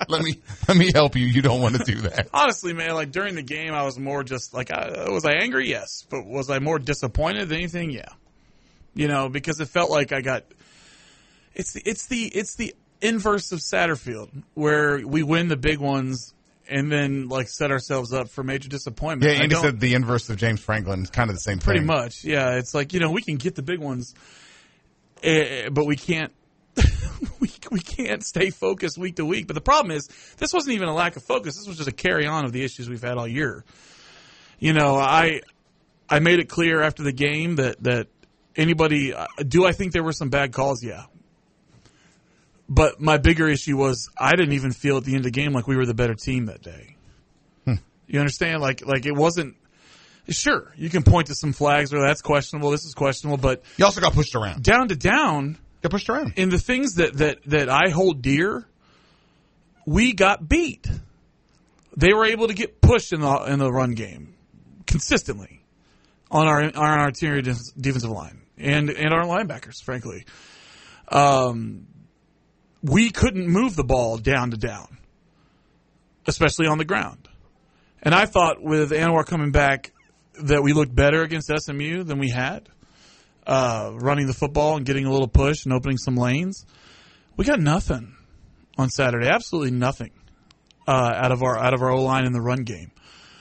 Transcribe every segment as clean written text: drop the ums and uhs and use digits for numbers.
let me help you. You don't want to do that. Honestly, man, like during the game, I was more just like, was I angry? Yes. But was I more disappointed than anything? Yeah. You know, because it felt like I got, it's the inverse of Satterfield, where we win the big ones and then like set ourselves up for major disappointment. Yeah, Andy said the inverse of James Franklin is kind of the same thing. Pretty much. Yeah. It's like, you know, we can get the big ones, but we can't, we can't stay focused week to week. But the problem is, this wasn't even a lack of focus. This was just a carry on of the issues we've had all year. You know, I made it clear after the game that anybody, do I think there were some bad calls? Yeah. But my bigger issue was I didn't even feel at the end of the game like we were the better team that day. You understand? Like it wasn't. Sure, you can point to some flags where that's questionable. This is questionable, but you also got pushed around. Down to down. Got pushed around. In the things that I hold dear, we got beat. They were able to get pushed in the run game consistently on our interior defensive line and our linebackers, frankly. We couldn't move the ball down to down, especially on the ground. And I thought with Anwar coming back that we looked better against SMU than we had, running the football and getting a little push and opening some lanes. We got nothing on Saturday, absolutely nothing out of our O-line in the run game.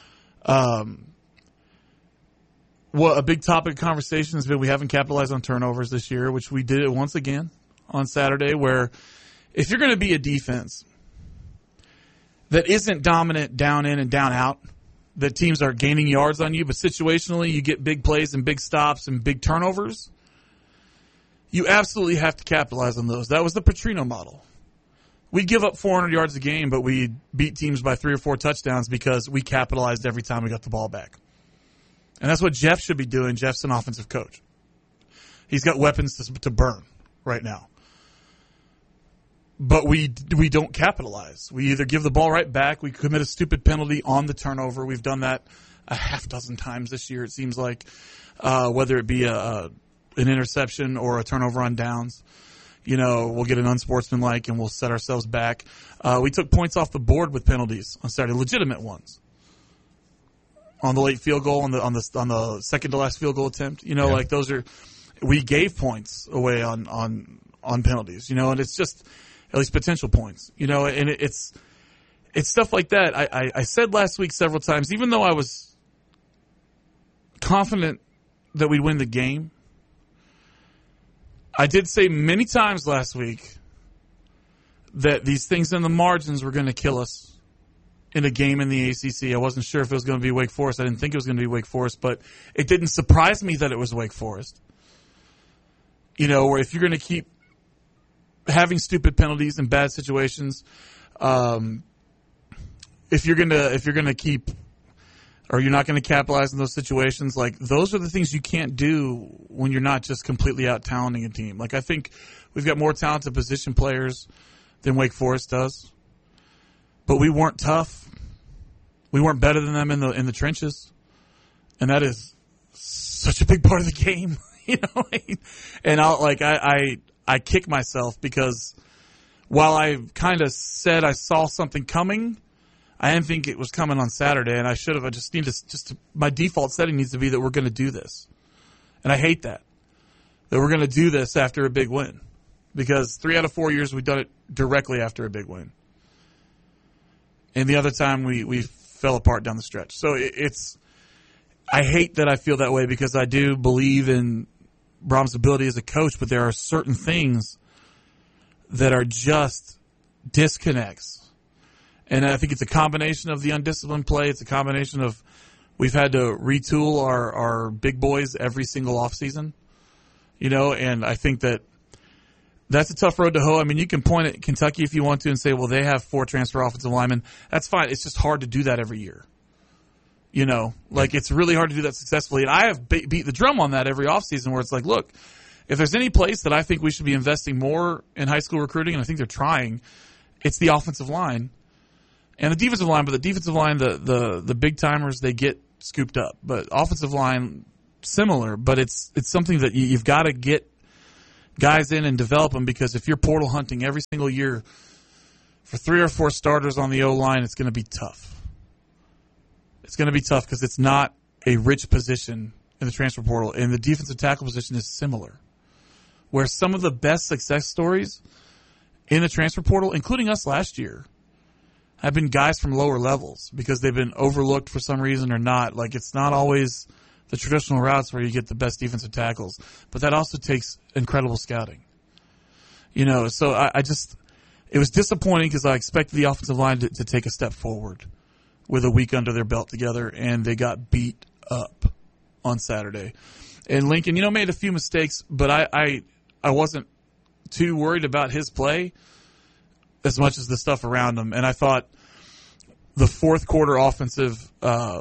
What a big topic of conversation has been we haven't capitalized on turnovers this year, which we did it once again on Saturday, where if you're going to be a defense that isn't dominant down in and down out, that teams are gaining yards on you, but situationally you get big plays and big stops and big turnovers, you absolutely have to capitalize on those. That was the Petrino model. We'd give up 400 yards a game, but we beat teams by 3 or 4 touchdowns because we capitalized every time we got the ball back. And that's what Jeff should be doing. Jeff's an offensive coach. He's got weapons to burn right now. But we don't capitalize. We either give the ball right back, we commit a stupid penalty on the turnover. We've done that a half dozen times this year, it seems like, whether it be an interception or a turnover on downs. You know, we'll get an unsportsmanlike and we'll set ourselves back. We took points off the board with penalties on Saturday, legitimate ones. On the late field goal, on the second to last field goal attempt, you know, yeah. Like those are, we gave points away on penalties, you know, and it's just at least potential points, you know, and it's stuff like that. I said last week several times, even though I was confident that we'd win the game, I did say many times last week that these things in the margins were going to kill us in a game in the ACC. I wasn't sure if it was going to be Wake Forest. I didn't think it was going to be Wake Forest, but it didn't surprise me that it was Wake Forest. You know, where if you're going to keep having stupid penalties in bad situations, if you're going to keep, or you're not going to capitalize on those situations, like those are the things you can't do when you're not just completely out-talenting a team. Like I think we've got more talented position players than Wake Forest does. But we weren't tough. We weren't better than them in the trenches, and that is such a big part of the game, you know. And I kick myself because while I kind of said I saw something coming, I didn't think it was coming on Saturday, and I should have. I just need to my default setting needs to be that we're going to do this, and I hate that we're going to do this after a big win, because 3 out of 4 years we've done it directly after a big win. And the other time we fell apart down the stretch. So I hate that I feel that way because I do believe in Brom's ability as a coach, but there are certain things that are just disconnects. And I think it's a combination of the undisciplined play. It's a combination of we've had to retool our big boys every single offseason, you know, and I think that's a tough road to hoe. I mean, you can point at Kentucky if you want to and say, well, they have 4 transfer offensive linemen. That's fine. It's just hard to do that every year. You know, like it's really hard to do that successfully. And I have beat the drum on that every offseason where it's like, look, if there's any place that I think we should be investing more in high school recruiting, and I think they're trying, it's the offensive line and the defensive line. But the defensive line, the big timers, they get scooped up. But offensive line, similar. But it's something that you've got to get guys in and develop them, because if you're portal hunting every single year For 3 or 4 starters on the O-line, it's going to be tough. It's going to be tough because it's not a rich position in the transfer portal, and the defensive tackle position is similar. Where some of the best success stories in the transfer portal, including us last year, have been guys from lower levels because they've been overlooked for some reason or not. Like, it's not always the traditional routes where you get the best defensive tackles, but that also takes incredible scouting. So I just, it was disappointing because I expected the offensive line to take a step forward with a week under their belt together, and they got beat up on Saturday. And Lincoln, made a few mistakes, but I wasn't too worried about his play as much as the stuff around him. And I thought the fourth quarter offensive,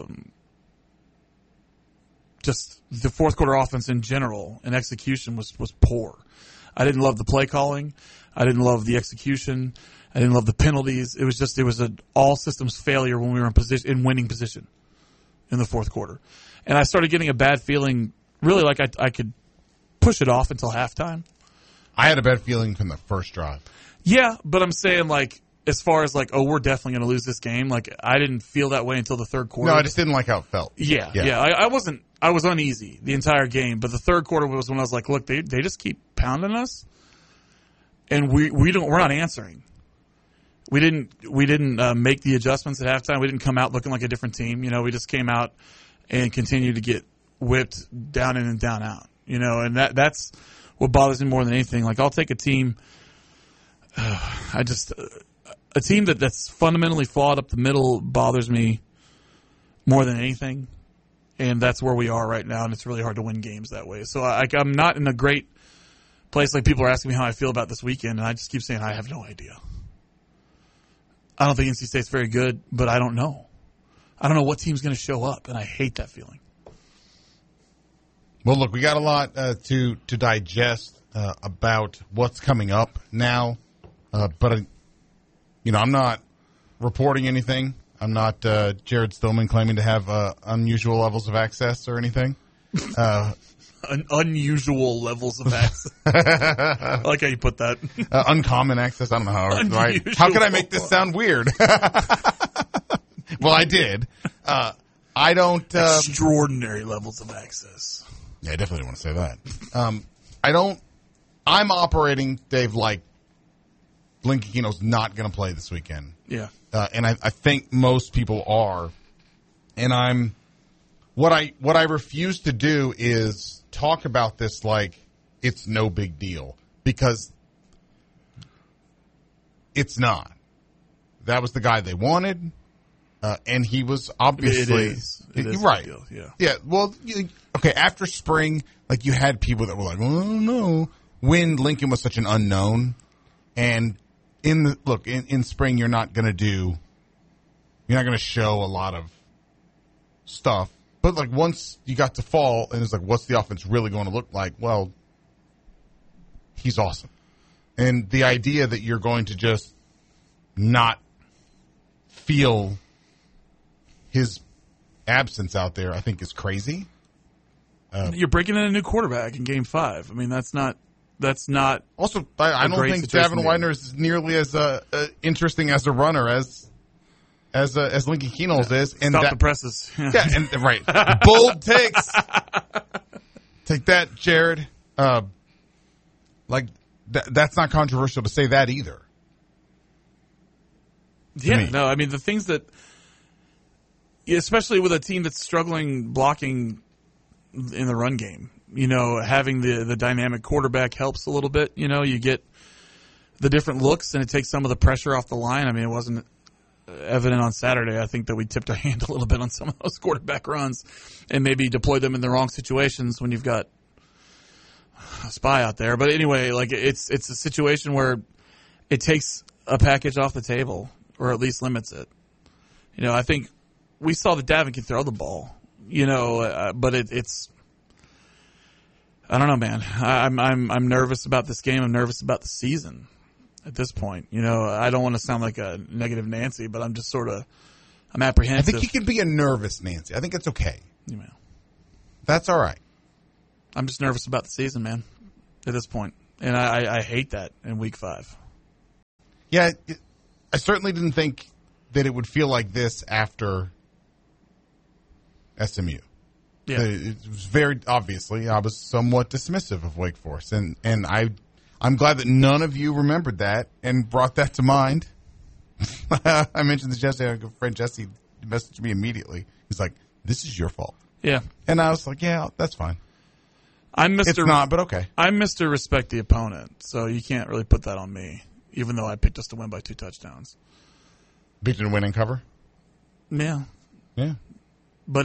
just the fourth quarter offense in general and execution was poor. I didn't love the play calling. I didn't love the execution. I didn't love the penalties. It was an all systems failure when we were in winning position in the fourth quarter. And I started getting a bad feeling, really like I could push it off until halftime. I had a bad feeling from the first drive. Yeah, but I'm saying, as far as we're definitely going to lose this game, I didn't feel that way until the third quarter. No, I just didn't like how it felt. Yeah. I was uneasy the entire game, but the third quarter was when I was like, look, they just keep pounding us, and we're not answering. We didn't make the adjustments at halftime. We didn't come out looking like a different team. We just came out and continued to get whipped down in and down out. And that's what bothers me more than anything. I'll take a team. A team that's fundamentally flawed up the middle bothers me more than anything, and that's where we are right now. And it's really hard to win games that way. So I'm not in a great place. People are asking me how I feel about this weekend, and I just keep saying I have no idea. I don't think NC State's very good, but I don't know. I don't know what team's going to show up, and I hate that feeling. Well, look, we got a lot to digest about what's coming up now, but I'm not reporting anything. I'm not Jared Stillman claiming to have unusual levels of access or anything. Unusual levels of access. I like how you put that. Uncommon access. I don't know how. Right? How could I make this sound weird? Well, I did. I don't. Extraordinary levels of access. Yeah, I definitely want to say that. I don't. I'm operating, Dave, like Lincoln Keno's not going to play this weekend. Yeah. And I think most people are. And what I refuse to do is talk about this like it's no big deal, because it's not. That was the guy they wanted, and he was obviously it is right. A big deal, yeah. Yeah. Well, okay. After spring, you had people that were like, "Oh no," when Lincoln was such an unknown, and in spring you're not going to show a lot of stuff. But once you got to fall, and it's what's the offense really going to look like? Well, he's awesome. And the idea that you're going to just not feel his absence out there, I think, is crazy. You're breaking in a new quarterback in Game 5. I mean, that's not. Also, I don't think Javin Widener is nearly as interesting as a runner as Lincoln Keno's is. And Stop the presses. Yeah, and right. Bold takes. Take that, Jared. That's not controversial to say that either. Yeah, no, I mean, the things that, especially with a team that's struggling blocking in the run game, having the dynamic quarterback helps a little bit. You get the different looks, and it takes some of the pressure off the line. I mean, it wasn't evident on Saturday. I think that we tipped our hand a little bit on some of those quarterback runs and maybe deployed them in the wrong situations when you've got a spy out there. But anyway, it's a situation where it takes a package off the table, or at least limits it. I think we saw that Davin can throw the ball, but it's I don't know, man. I'm nervous about this game. I'm nervous about the season at this point. I don't want to sound like a negative Nancy, but I'm just I'm apprehensive. I think you can be a nervous Nancy. I think it's okay. That's all right. I'm just nervous about the season, man, at this point. And I hate that in week 5. Yeah, certainly didn't think that it would feel like this after SMU. Yeah. It was very obviously I was somewhat dismissive of Wake Forest, and I'm glad that none of you remembered that and brought that to mind. I mentioned this yesterday. Our good friend Jesse messaged me immediately. He's like, "This is your fault." Yeah. And I was like, "Yeah, that's fine." It's not, but okay. I'm Mr. Respect the opponent, so you can't really put that on me, even though I picked us to win by 2 touchdowns. Picked to win and cover? Yeah. Yeah. But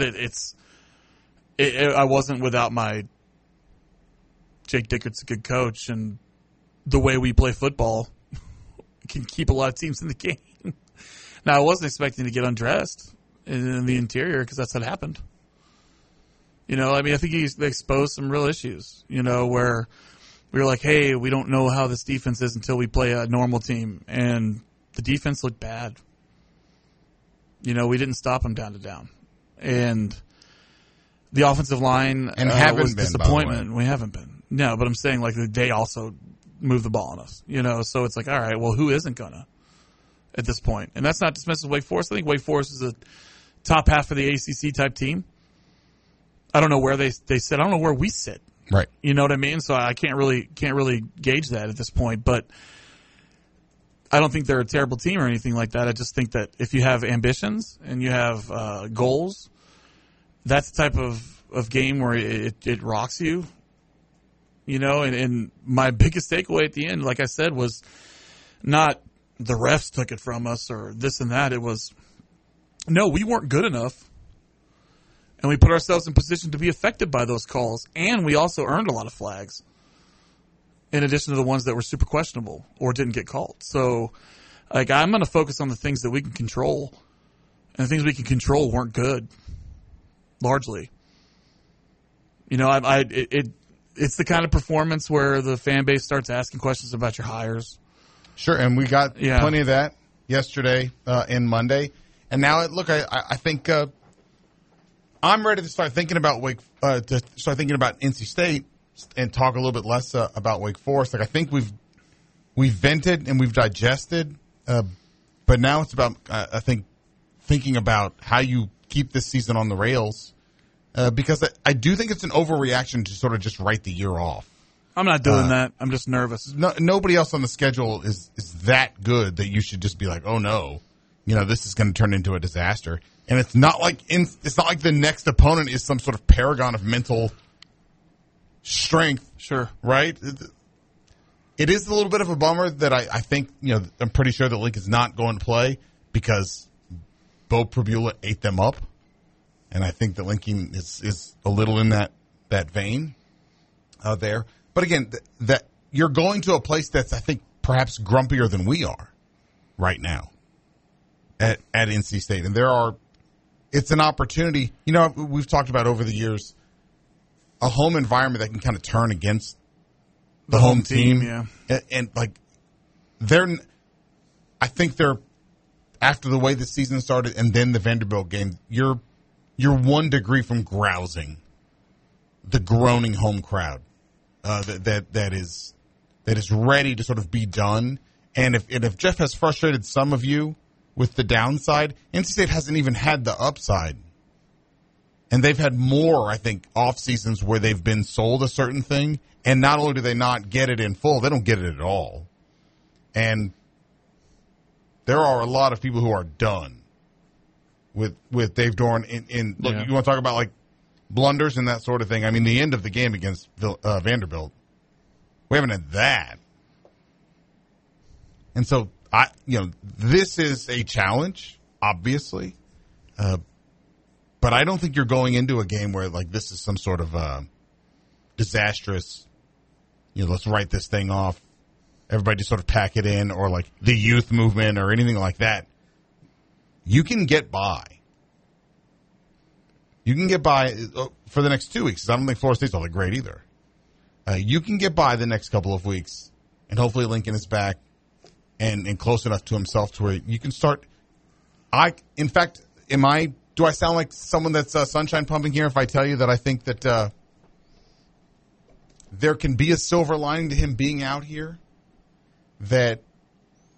I wasn't without my Jake Dickert's a good coach, and the way we play football can keep a lot of teams in the game. Now, I wasn't expecting to get undressed in the interior because that's what happened. I think he exposed some real issues, where we were like, hey, we don't know how this defense is until we play a normal team. And the defense looked bad. We didn't stop them down to down. And the offensive line was disappointment. We haven't been. No, but I'm saying, like, they also moved the ball on us, So it's like, all right, well, who isn't going to at this point? And that's not dismissive of Wake Forest. I think Wake Forest is a top half of the ACC type team. I don't know where they sit. I don't know where we sit. Right. You know what I mean? So I can't really gauge that at this point. But I don't think they're a terrible team or anything like that. I just think that if you have ambitions and you have goals, that's the type of game where it rocks you. And my biggest takeaway at the end, like I said, was not the refs took it from us or this and that. It was, no, we weren't good enough. And we put ourselves in position to be affected by those calls. And we also earned a lot of flags, in addition to the ones that were super questionable or didn't get called. So, like, I'm going to focus on the things that we can control. And the things we can control weren't good, largely. It's the kind of performance where the fan base starts asking questions about your hires. Sure, and we got plenty of that yesterday and Monday. And now, I think I'm ready to start thinking about NC State and talk a little bit less about Wake Forest. Like, I think we've vented and we've digested, but now it's about I think thinking about how you keep this season on the rails, because I do think it's an overreaction to sort of just write the year off. I'm not doing that. I'm just nervous. Nobody else on the schedule is that good that you should just be like, oh no, this is going to turn into a disaster. And it's not like the next opponent is some sort of paragon of mental strength. Sure. Right? It is a little bit of a bummer that I think, I'm pretty sure that Lincoln's not going to play because Bo Prabula ate them up. And I think that Lincoln is a little in that vein there. But again, that you're going to a place that's, I think, perhaps grumpier than we are right now at NC State. And it's an opportunity. We've talked about over the years a home environment that can kind of turn against the home team. Yeah. And like, I think they're, after the way the season started and then the Vanderbilt game, you're 1 degree from grousing the groaning home crowd that is ready to sort of be done. And if Jeff has frustrated some of you with the downside, NC State hasn't even had the upside. And they've had more, I think, off seasons where they've been sold a certain thing, and not only do they not get it in full, they don't get it at all. And there are a lot of people who are done with Dave Doeren. Look, you want to talk about like blunders and that sort of thing. I mean, the end of the game against Vanderbilt, we haven't had that. And so, this is a challenge, obviously. But I don't think you're going into a game where, like, this is some sort of disastrous, let's write this thing off. Everybody just sort of pack it in, or like the youth movement or anything like that. You can get by. You can get by for the next 2 weeks. I don't think Florida State's all that great either. You can get by the next couple of weeks, and hopefully Lincoln is back and close enough to himself to where you can start. Do I sound like someone that's sunshine pumping here if I tell you that I think that there can be a silver lining to him being out here? That